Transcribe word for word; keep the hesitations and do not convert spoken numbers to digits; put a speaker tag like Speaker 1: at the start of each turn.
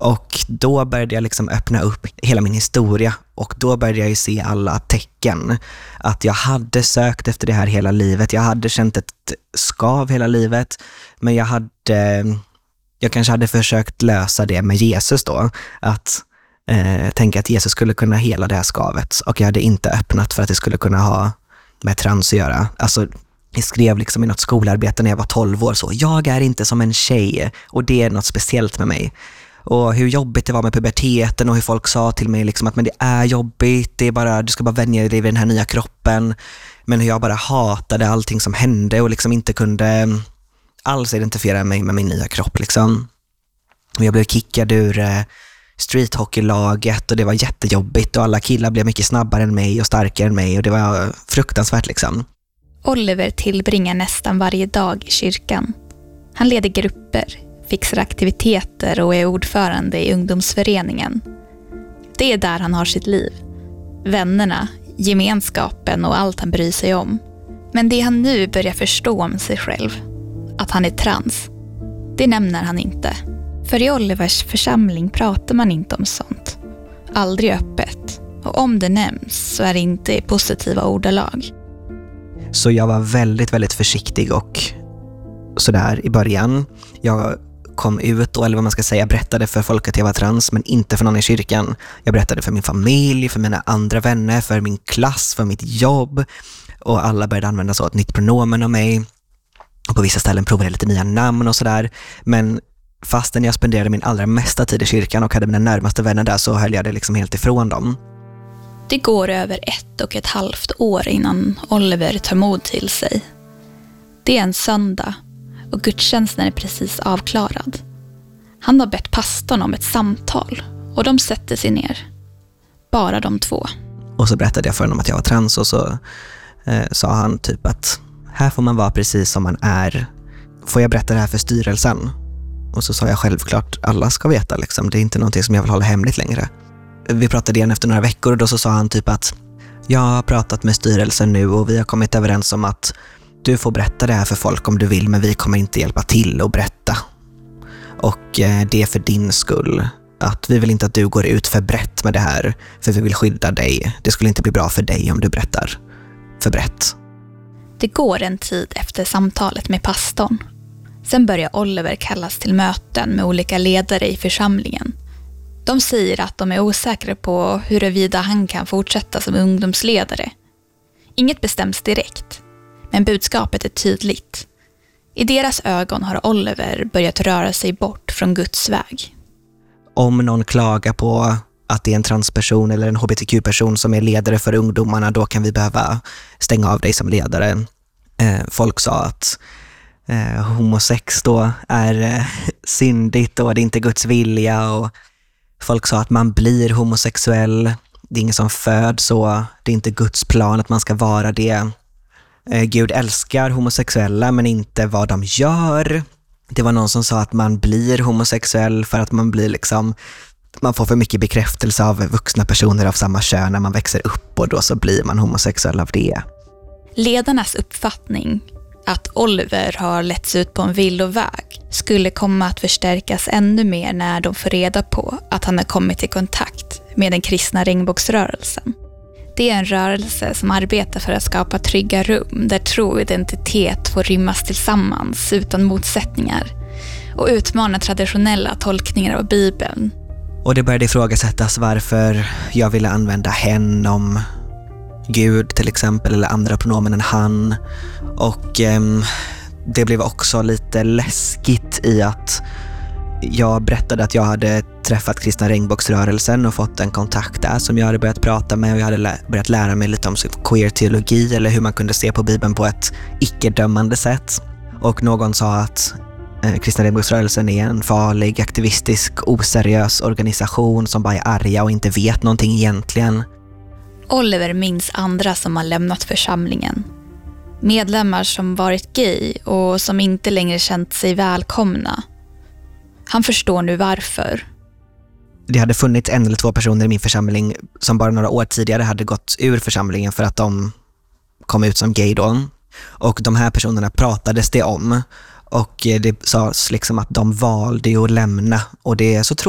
Speaker 1: Och då började jag liksom öppna upp hela min historia. Och då började jag ju se alla tecken. Att jag hade sökt efter det här hela livet. Jag hade känt ett skav hela livet. Men jag hade... Jag kanske hade försökt lösa det med Jesus då. Att eh, tänka att Jesus skulle kunna hela det här skavet. Och jag hade inte öppnat för att det skulle kunna ha med trans att göra. Alltså... Jag skrev liksom i något skolarbete när jag var tolv år så. Jag är inte som en tjej. Och det är något speciellt med mig. Och hur jobbigt det var med puberteten. Och hur folk sa till mig liksom att men det är jobbigt. Det är bara, du ska bara vänja dig vid den här nya kroppen. Men hur jag bara hatade allting som hände. Och liksom inte kunde alls identifiera mig med min nya kropp liksom. Och jag blev kickad ur eh, streethockeylaget. Och det var jättejobbigt. Och alla killar blev mycket snabbare än mig och starkare än mig. Och det var fruktansvärt liksom.
Speaker 2: Oliver tillbringar nästan varje dag i kyrkan. Han leder grupper, fixar aktiviteter och är ordförande i ungdomsföreningen. Det är där han har sitt liv. Vännerna, gemenskapen och allt han bryr sig om. Men det han nu börjar förstå om sig själv, att han är trans, det nämner han inte. För i Olivers församling pratar man inte om sånt. Aldrig öppet. Och om det nämns så är det inte i positiva ordalag.
Speaker 1: Så jag var väldigt, väldigt försiktig och sådär i början. Jag kom ut och, eller vad man ska säga, berättade för folk att jag var trans, men inte för någon i kyrkan. Jag berättade för min familj, för mina andra vänner, för min klass, för mitt jobb. Och alla började använda så ett nytt pronomen om mig. Och på vissa ställen provade jag lite nya namn och sådär. Men fastän jag spenderade min allra mesta tid i kyrkan och hade mina närmaste vänner där, så höll jag det liksom helt ifrån dem.
Speaker 2: Det går över ett och ett halvt år innan Oliver tar mod till sig. Det är en söndag och gudstjänsten är precis avklarad. Han har bett pastorn om ett samtal och de sätter sig ner. Bara de två.
Speaker 1: Och så berättade jag för honom att jag var trans och så eh, sa han typ att här får man vara precis som man är. Får jag berätta det här för styrelsen? Och så sa jag självklart, alla ska veta liksom. Det är inte någonting som jag vill hålla hemligt längre. Vi pratade igen efter några veckor och då så sa han typ att jag har pratat med styrelsen nu och vi har kommit överens om att du får berätta det här för folk om du vill, men vi kommer inte hjälpa till att berätta. Och eh, det är för din skull. Att vi vill inte att du går ut för brett med det här, för vi vill skydda dig. Det skulle inte bli bra för dig om du berättar för brett.
Speaker 2: Det går en tid efter samtalet med pastorn. Sen börjar Oliver kallas till möten med olika ledare i församlingen. De säger att de är osäkra på huruvida han kan fortsätta som ungdomsledare. Inget bestäms direkt, men budskapet är tydligt. I deras ögon har Oliver börjat röra sig bort från Guds väg.
Speaker 1: Om någon klagar på att det är en transperson eller en H B T Q-person som är ledare för ungdomarna, då kan vi behöva stänga av dig som ledare. Eh, folk sa att eh, homosex då är eh, syndigt och det är inte Guds vilja, och folk sa att man blir homosexuell. Det är ingen som föds så. Det är inte Guds plan att man ska vara det. Eh, Gud älskar homosexuella men inte vad de gör. Det var någon som sa att man blir homosexuell för att man blir liksom, man får för mycket bekräftelse av vuxna personer av samma kön när man växer upp, och då så blir man homosexuell av det.
Speaker 2: Ledarnas uppfattning att Oliver har letts ut på en villoväg skulle komma att förstärkas ännu mer när de får reda på att han har kommit i kontakt med den kristna regnbågsrörelsen. Det är en rörelse som arbetar för att skapa trygga rum där tro och identitet får rymmas tillsammans utan motsättningar och utmana traditionella tolkningar av Bibeln.
Speaker 1: Och det började ifrågasättas varför jag ville använda hen om Gud till exempel, eller andra pronomen än han. Och eh, det blev också lite läskigt i att jag berättade att jag hade träffat kristna regnbågsrörelsen och fått en kontakt där som jag hade börjat prata med, och jag hade lä- börjat lära mig lite om queer-teologi eller hur man kunde se på Bibeln på ett icke-dömande sätt. Och någon sa att eh, kristna regnbågsrörelsen är en farlig, aktivistisk, oseriös organisation som bara är arga och inte vet någonting egentligen.
Speaker 2: Oliver minns andra som har lämnat församlingen. Medlemmar som varit gay och som inte längre känt sig välkomna. Han förstår nu varför.
Speaker 1: Det hade funnits en eller två personer i min församling som bara några år tidigare hade gått ur församlingen för att de kom ut som gay då. Och de här personerna pratades det om. Och det sades liksom att de valde att lämna. Och det är så tråkigt.